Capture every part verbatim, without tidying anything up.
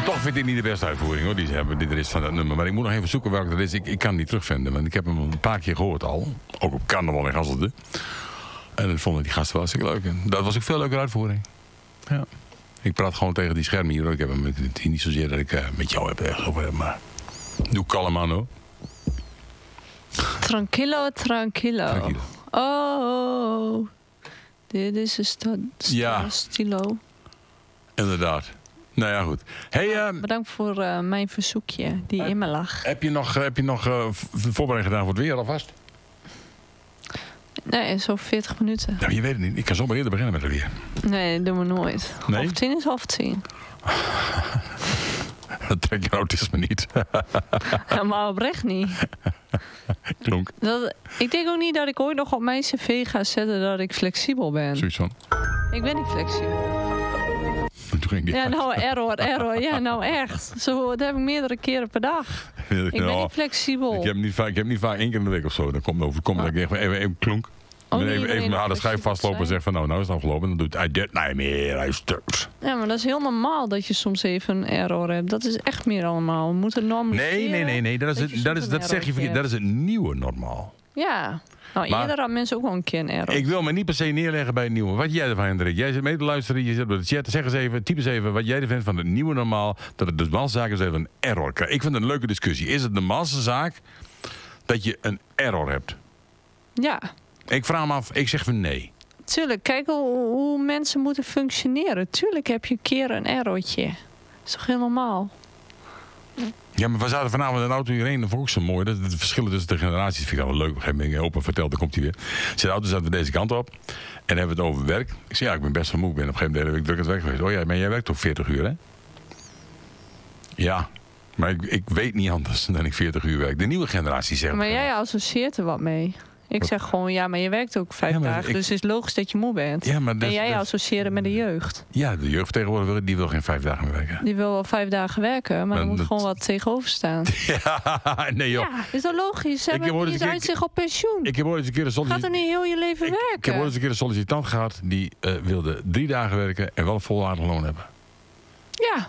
toch vind ik niet de beste uitvoering hoor, die ze hebben, die er is van dat nummer. Maar ik moet nog even zoeken welke dat is. Ik, ik kan het niet terugvinden, want ik heb hem een paar keer gehoord al. Ook op carnaval in Hasselde. En dat vonden die gasten wel hartstikke leuk. En dat was ook veel leuke uitvoering. Ja. Ik praat gewoon tegen die scherm hier. Ik heb hem met, niet zozeer dat ik uh, met jou heb ergens over heb, maar doe kalm aan hoor. Tranquilo, tranquilo. Tranquilo. Oh, dit is een sta- sta- Ja. stilo. Inderdaad. Nou ja, goed. Hey, uh, Bedankt voor uh, mijn verzoekje die uh, in me lag. Heb je nog, heb je nog uh, voorbereiding gedaan voor het weer alvast? Nee, zo veertig minuten. Nou, je weet het niet. Ik kan zomaar eerder beginnen met het weer. Nee, dat doen we nooit. Nee? Half tien is half tien. Dat trek je autisme niet. Ja, maar oprecht niet. Klonk. Dat, ik denk ook niet dat ik ooit nog op mijn cv ga zetten dat ik flexibel ben. Zoiets van. Ik ben niet flexibel. Toen ging die Ja, nou, error, error. Ja, nou echt. Zo, dat heb ik meerdere keren per dag. Ik ben nou, niet flexibel. Ik heb niet vaak, ik heb niet vaak één keer in de week of zo. Dan komt over, komt Oh. dat ik even, even, even klonk. Oh, even, niet even iedereen mijn harde schijf flexibel vastlopen en zijn. zeg van nou, nou is het afgelopen. Dan doet hij dit niet meer. Hij stukt. Ja, maar dat is heel normaal dat je soms even een error hebt. Dat is echt meer allemaal. We moeten normaliseren. Nee, nee, nee, nee. Dat, is dat het, je dat, soms is, een dat zeg je errortje verkeerd. Dat is het nieuwe normaal. Ja. Nou, Maar- eerder hadden mensen ook wel een keer een error. Ik wil me niet per se neerleggen bij het nieuwe. Wat jij ervan, Hendrik? Jij zit mee te luisteren, je zit op de chat. Zeg eens even, typ eens even wat jij er vindt van het nieuwe normaal. Dat het de normaalste zaak is even een error krijgt. Ik vind het een leuke discussie. Is het de normaalste zaak dat je een error hebt? Ja, Ik vraag me af, ik zeg van nee. tuurlijk. Kijk hoe, hoe mensen moeten functioneren. Tuurlijk heb je een keer een errortje. Dat is toch heel normaal? Ja, maar we zaten vanavond in de auto hierheen. Dat vond ik ook zo mooi. Dat het verschillen tussen de generaties vind ik wel leuk. Op een gegeven moment opa vertelt, dan komt hij weer. Zijn auto zaten we deze kant op. En hebben we het over werk. Ik zei, ja, ik ben best wel moe. Ik ben op een gegeven moment de hele week druk aan het werk geweest. Oh ja, maar jij werkt toch veertig uur, hè? Ja, maar ik, ik weet niet anders dan ik veertig uur werk. De nieuwe generatie zegt... Maar jij associeert er wat mee. Ik zeg gewoon, ja, maar je werkt ook vijf Ja, maar dagen. ik- Dus het is logisch dat je moe bent. Ja, maar dat- en jij dat- associeert met de jeugd. Ja, de jeugd tegenwoordig die wil geen vijf dagen meer werken. Die wil wel vijf dagen werken, maar Maar er moet dat- gewoon wat tegenover staan. Ja, nee joh. Ja, is dat logisch? Ze Ik heb hebben ooit niet eens een eens keer- uitzicht op pensioen. Ik heb ooit eens een keer een Gaat er sollicitant... niet heel je leven Ik, werken? ik heb ooit eens een keer een sollicitant gehad die uh, wilde drie dagen werken en wel een volwaardig loon hebben. Ja.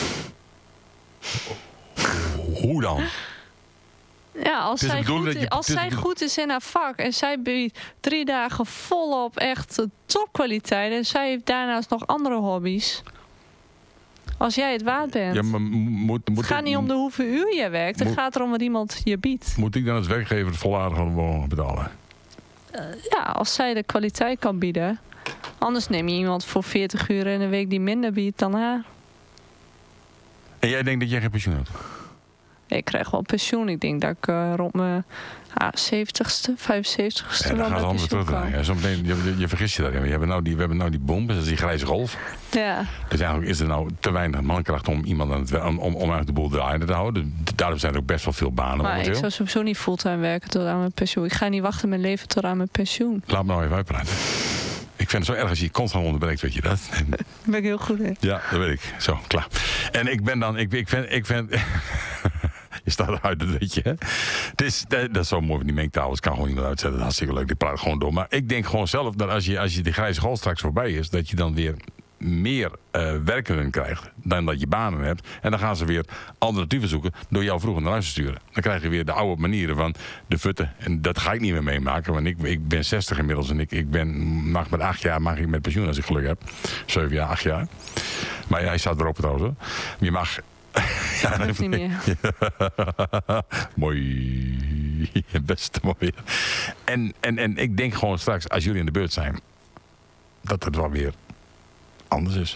Hoe dan? Ja, als, Het is de zij bedoeling goed, dat je- is, als het is zij de- goed is in haar vak en zij biedt drie dagen volop echt topkwaliteit en zij heeft daarnaast nog andere hobby's. Als jij het waard bent. Ja, maar moet, moet, het gaat niet om de hoeveel uur je werkt, het moet- gaat erom wat iemand je biedt. Moet ik dan als werkgever het volwaardige loon betalen? Ja, als zij de kwaliteit kan bieden. Anders neem je iemand voor veertig uur in een week die minder biedt dan haar. En jij denkt dat jij geen pensioen hebt? Ik krijg wel pensioen. Ik denk dat ik uh, rond mijn ah, zeventigste, vijfenzeventigste Ja, wel dan gaat met het allemaal pensioen terug. kan. Ja, zometeen, je, je, je vergist je daarin. We hebben nou die, we hebben nou die boom, dat is die grijze golf. Ja. Dus eigenlijk is er nou te weinig mankracht om iemand aan het, wer- om, om, om eigenlijk de boel draaiende te houden. Dus daarom zijn er ook best wel veel banen Maar ik momenteel. zou sowieso niet fulltime werken tot aan mijn pensioen. Ik ga niet wachten mijn leven tot aan mijn pensioen. Laat me nou even uitpraten. Ik vind het zo erg als je je constant onderbreekt, weet je dat? En- Daar ben ik heel goed in. ja, dat weet ik. Zo, klaar. En ik ben dan, ik, ik vind, ik vind je staat eruit, dat weet je. Hè? Het is, dat, dat is zo mooi van die mengtafels. kan gewoon iemand uitzetten. Dat is hartstikke leuk. Die praat gewoon door. Maar ik denk gewoon zelf dat als je, als je de grijze golf straks voorbij is, dat je dan weer meer uh, werkenden krijgt dan dat je banen hebt. En dan gaan ze weer alternatieven zoeken door jou vroeger naar huis te sturen. Dan krijg je weer de oude manieren van de futten. En dat ga ik niet meer meemaken, want ik, ik ben zestig inmiddels en ik, ik ben, mag met acht jaar mag ik met pensioen als ik geluk heb. Zeven jaar, acht jaar. Maar ja, hij staat erop trouwens hoor. Je mag... Ja, dat hoeft niet meer. Mooi. Best mooi. En, en, en ik denk gewoon straks, als jullie in de beurt zijn, dat het wel weer anders is.